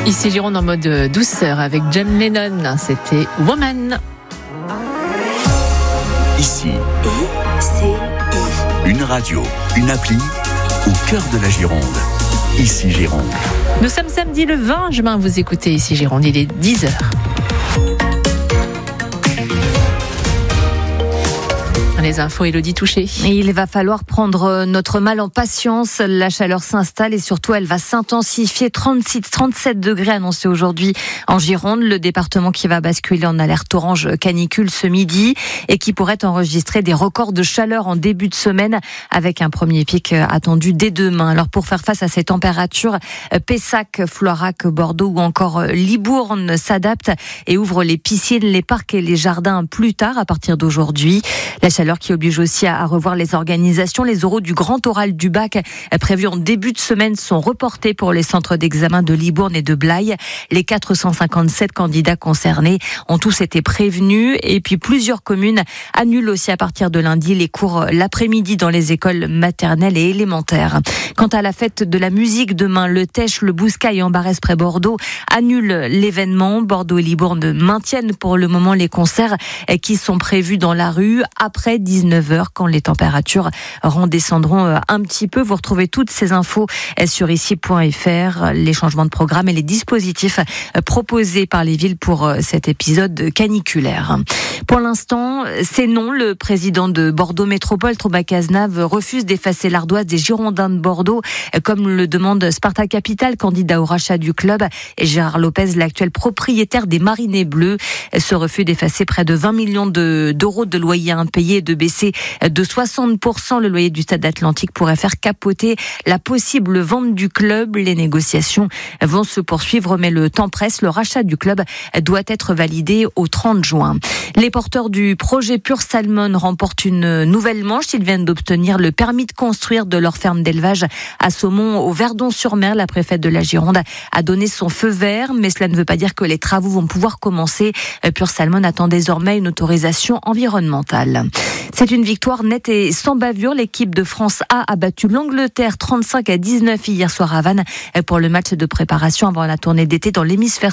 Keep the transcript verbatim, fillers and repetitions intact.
Ici Gironde en mode douceur avec John Lennon, c'était Woman. Ici, I C I. une radio, une appli au cœur de la Gironde. Ici Gironde. Nous sommes samedi le vingt juin, vous écoutez Ici Gironde, il est dix heures. Les infos, Élodie Touché. Et il va falloir prendre notre mal en patience. La chaleur s'installe et surtout elle va s'intensifier. trente-six, trente-sept degrés annoncés aujourd'hui en Gironde. Le département qui va basculer en alerte orange canicule ce midi et qui pourrait enregistrer des records de chaleur en début de semaine avec un premier pic attendu dès demain. Alors pour faire face à ces températures, Pessac, Floirac, Bordeaux ou encore Libourne s'adaptent et ouvrent les piscines, les parcs et les jardins plus tard à partir d'aujourd'hui. La chaleur qui oblige aussi à revoir les organisations. Les oraux du Grand Oral du Bac prévus en début de semaine sont reportés pour les centres d'examen de Libourne et de Blaye. Les quatre cent cinquante-sept candidats concernés ont tous été prévenus et puis plusieurs communes annulent aussi à partir de lundi les cours l'après-midi dans les écoles maternelles et élémentaires. Quant à la fête de la musique demain, le Tèche, le Bouscaille et Ambarès près Bordeaux annulent l'événement. Bordeaux et Libourne maintiennent pour le moment les concerts qui sont prévus dans la rue après dix-neuf heures quand les températures redescendront un petit peu. Vous retrouvez toutes ces infos sur ici point f r, les changements de programme et les dispositifs proposés par les villes pour cet épisode caniculaire. Pour l'instant, c'est non. Le président de Bordeaux Métropole, Thomas Cazenave, refuse d'effacer l'ardoise des Girondins de Bordeaux, comme le demande Sparta Capital, candidat au rachat du club, et Gérard Lopez, l'actuel propriétaire des Marinés Bleus. Ce refus d'effacer près de vingt millions de, d'euros de loyers impayés et de baisser de soixante pour cent le loyer du Stade Atlantique pourrait faire capoter la possible vente du club. Les négociations vont se poursuivre, mais le temps presse. Le rachat du club doit être validé au trente juin. Les porteurs du projet Pure Salmon remportent une nouvelle manche. Ils viennent d'obtenir le permis de construire de leur ferme d'élevage à Saumont au Verdon-sur-Mer. La préfète de la Gironde a donné son feu vert, mais cela ne veut pas dire que les travaux vont pouvoir commencer. Pure Salmon attend désormais une autorisation environnementale. C'est une victoire nette et sans bavure. L'équipe de France A a battu l'Angleterre trente-cinq à dix-neuf hier soir à Vannes pour le match de préparation avant la tournée d'été dans l'hémisphère